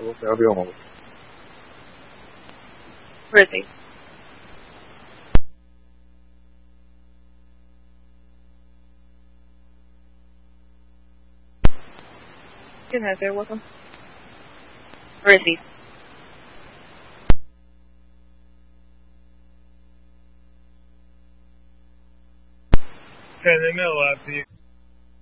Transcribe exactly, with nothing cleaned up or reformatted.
可能不用。 Where is he? Get out there with him. Where is he? Okay, they know left. You